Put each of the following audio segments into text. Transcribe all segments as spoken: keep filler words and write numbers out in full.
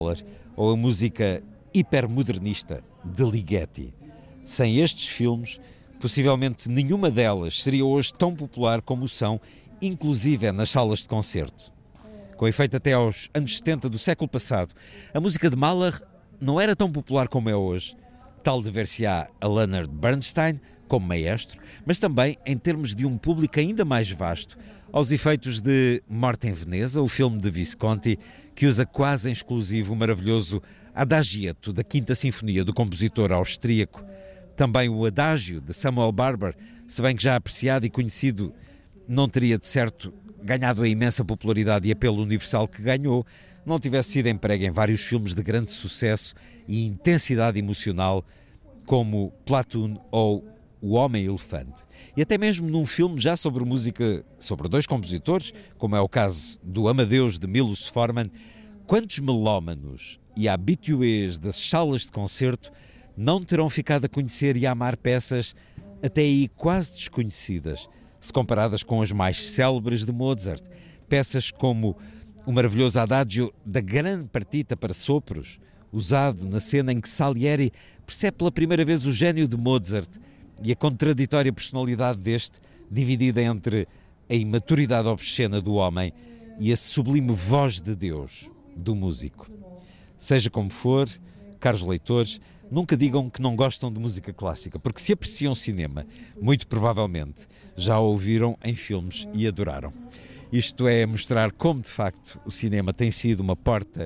ou a música hipermodernista de Ligeti. Sem estes filmes, possivelmente nenhuma delas seria hoje tão popular como são, inclusive nas salas de concerto. Com efeito até aos anos setenta do século passado, a música de Mahler não era tão popular como é hoje, tal dever-se-á a Leonard Bernstein como maestro, mas também em termos de um público ainda mais vasto, aos efeitos de Morte em Veneza, o filme de Visconti, que usa quase em exclusivo o maravilhoso Adagietto da Quinta Sinfonia do compositor austríaco, também o Adágio de Samuel Barber, se bem que já apreciado e conhecido, não teria de certo ganhado a imensa popularidade e apelo universal que ganhou, não tivesse sido emprego em vários filmes de grande sucesso e intensidade emocional, como Platoon ou O Homem-Elefante. E até mesmo num filme já sobre música, sobre dois compositores, como é o caso do Amadeus de Milos Forman, quantos melómanos e habitués das salas de concerto não terão ficado a conhecer e a amar peças até aí quase desconhecidas, se comparadas com as mais célebres de Mozart, peças como o maravilhoso Adagio da Grande Partita para sopros, usado na cena em que Salieri percebe pela primeira vez o gênio de Mozart e a contraditória personalidade deste, dividida entre a imaturidade obscena do homem e a sublime voz de Deus do músico. Seja como for, caros leitores, nunca digam que não gostam de música clássica, porque se apreciam cinema, muito provavelmente já a ouviram em filmes e adoraram. Isto é mostrar como, de facto, o cinema tem sido uma porta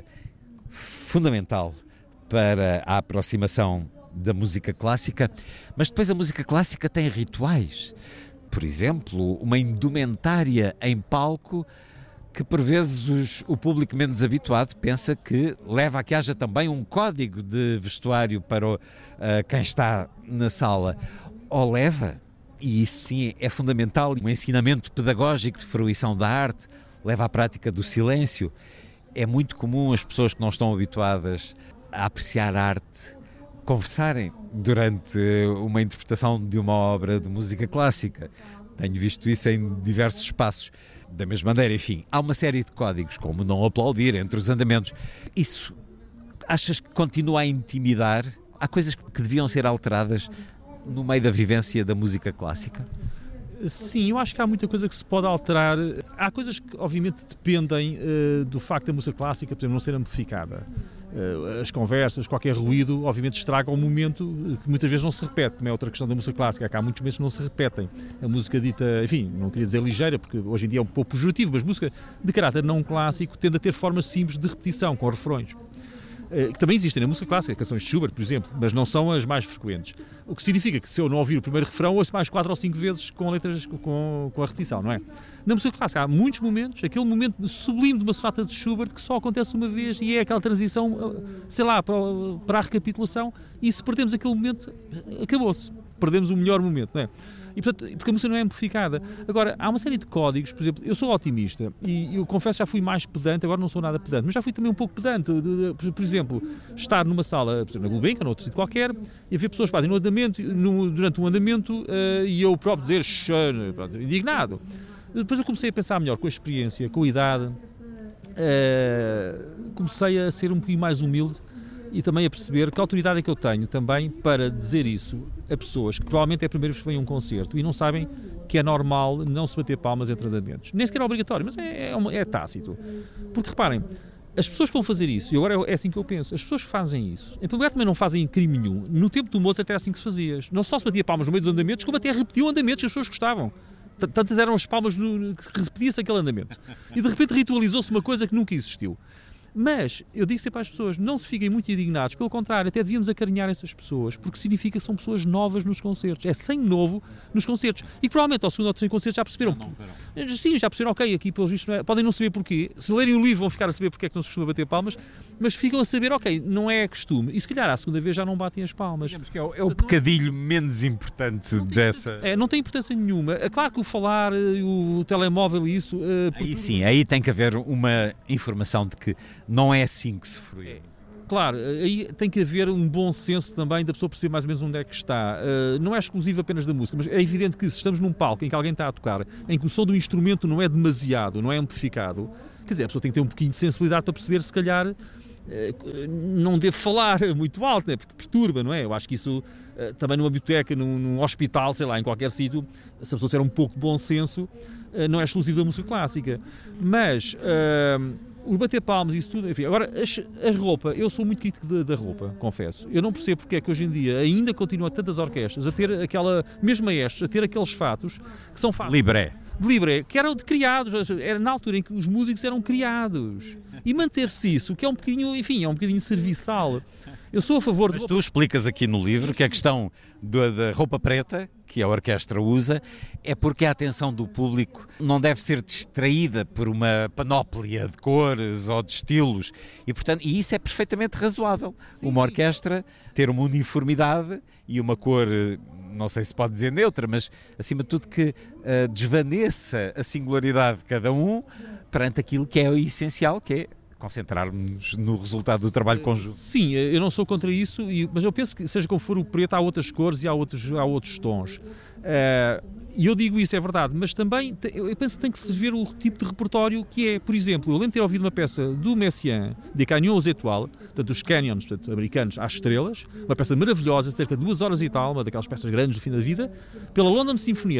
fundamental para a aproximação da música clássica, mas depois a música clássica tem rituais. Por exemplo, uma indumentária em palco que por vezes os, o público menos habituado pensa que leva a que haja também um código de vestuário para o, uh, quem está na sala. Ou leva, e isso sim é fundamental, um ensinamento pedagógico de fruição da arte, leva à prática do silêncio. É muito comum as pessoas que não estão habituadas a apreciar arte conversarem durante uma interpretação de uma obra de música clássica. Tenho visto isso em diversos espaços. Da mesma maneira, enfim, há uma série de códigos, como não aplaudir entre os andamentos. Isso, achas que continua a intimidar? Há coisas que deviam ser alteradas no meio da vivência da música clássica? Sim, eu acho que há muita coisa que se pode alterar. Há coisas que, obviamente, dependem uh, do facto da música clássica, por exemplo, não ser amplificada. Uh, as conversas, qualquer ruído, obviamente, estraga um momento que muitas vezes não se repete. Também é outra questão da música clássica, é que há muitos momentos que não se repetem. A música dita, enfim, não queria dizer ligeira, porque hoje em dia é um pouco pejorativo, mas música de caráter não clássico tende a ter formas simples de repetição, com refrões. Que também existem na música clássica, canções de Schubert, por exemplo, mas não são as mais frequentes. O que significa que se eu não ouvir o primeiro refrão, ouço mais quatro ou cinco vezes com letras, com, com a repetição, não é? Na música clássica há muitos momentos, aquele momento sublime de uma sonata de Schubert que só acontece uma vez e é aquela transição, sei lá, para, para a recapitulação, e se perdemos aquele momento, acabou-se. Perdemos o melhor momento, não é? E, portanto, porque a música não é amplificada. Agora, há uma série de códigos, por exemplo, eu sou otimista e eu confesso já fui mais pedante, agora não sou nada pedante, mas já fui também um pouco pedante. Por exemplo, estar numa sala, por exemplo, na Gulbenkian, ou outro sítio qualquer, e haver pessoas que fazem no andamento, no, durante um andamento, uh, e eu próprio dizer, Shhh, pronto, indignado. Depois eu comecei a pensar melhor com a experiência, com a idade, uh, comecei a ser um pouquinho mais humilde e também a perceber que a autoridade é que eu tenho também para dizer isso a pessoas que provavelmente é a primeira vez que vêm a um concerto e não sabem que é normal não se bater palmas entre andamentos. Nem sequer é obrigatório, mas é, é, uma, é tácito. Porque reparem, as pessoas que vão fazer isso, e agora é assim que eu penso, as pessoas que fazem isso, em primeiro lugar também não fazem crime nenhum. No tempo do Mozart era assim que se fazia. Não só se batia palmas no meio dos andamentos, como até repetiam andamentos que as pessoas gostavam. Tantas eram as palmas no, que repetia-se aquele andamento. E de repente ritualizou-se uma coisa que nunca existiu. Mas, eu digo sempre às pessoas, não se fiquem muito indignados, pelo contrário, até devíamos acarinhar essas pessoas, porque significa que são pessoas novas nos concertos, é sangue novo nos concertos, e provavelmente ao segundo ou terceiro concerto já perceberam, não, não, sim, já perceberam, ok, aqui pelos vistos não é, podem não saber porquê, se lerem o livro vão ficar a saber porque é que não se costuma bater palmas, mas ficam a saber, ok, não é costume, e se calhar à segunda vez já não batem as palmas. Digamos que é o, é o pecadilho menos importante não tem, dessa... É, não tem importância nenhuma, é claro que o falar, o telemóvel e isso... Uh, aí porque... sim, aí tem que haver uma informação de que não é assim que se frui. É. Claro, aí tem que haver um bom senso também da pessoa perceber mais ou menos onde é que está. Uh, não é exclusivo apenas da música, mas é evidente que se estamos num palco em que alguém está a tocar, em que o som do instrumento não é demasiado, não é amplificado, quer dizer, a pessoa tem que ter um pouquinho de sensibilidade para perceber, se calhar, não devo falar muito alto, né? Porque perturba, não é? Eu acho que isso, também numa biblioteca, num, num hospital, sei lá, em qualquer sítio, se a pessoa tiver um pouco de bom senso, não é exclusivo da música clássica. Mas uh, os bater palmas e isso tudo, enfim. Agora, as, a roupa, eu sou muito crítico da, da roupa, confesso. Eu não percebo porque é que hoje em dia ainda continuam tantas orquestras a ter aquela, mesmo maestros, a ter aqueles fatos que são fatos... Libré. De libré, que eram de criados, era na altura em que os músicos eram criados. E manter-se isso, que é um bocadinho, enfim, é um bocadinho serviçal. Eu sou a favor de... Mas tu explicas aqui no livro que a questão da, da roupa preta, que a orquestra usa, é porque a atenção do público não deve ser distraída por uma panóplia de cores ou de estilos. E, portanto, e isso é perfeitamente razoável. Sim, uma orquestra ter uma uniformidade e uma cor, não sei se pode dizer neutra, mas acima de tudo que uh, desvaneça a singularidade de cada um perante aquilo que é o essencial, que é concentrar-nos no resultado do trabalho conjunto. Sim, eu não sou contra isso, mas eu penso que seja como for o preto, há outras cores e há outros, há outros tons. E eu digo isso, é verdade, mas também eu penso que tem que se ver o tipo de repertório que é. Por exemplo, eu lembro de ter ouvido uma peça do Messiaen, de Canyon aux Étoiles, portanto, dos Canyons, portanto, americanos, às estrelas, uma peça maravilhosa, cerca de duas horas e tal, uma daquelas peças grandes do fim da vida, pela London Sinfonia.